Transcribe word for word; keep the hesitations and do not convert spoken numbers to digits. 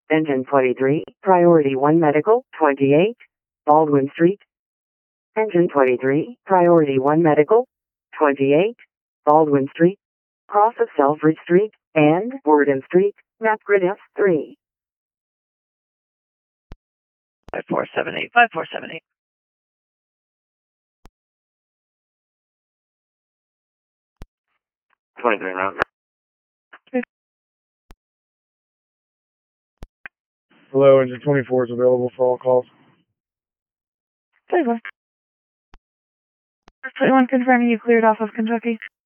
Engine twenty-three, Priority one Medical, twenty-eight, Baldwin Street. Engine twenty-three, Priority one Medical, twenty-eight, Baldwin Street, cross of Selfridge Street, and Worden Street, Napgrid F three. five four seven eight, five four seven eight. twenty-three round. Hello, engine twenty-four is available for all calls. twenty-one. twenty-one confirming you cleared off of Kentucky.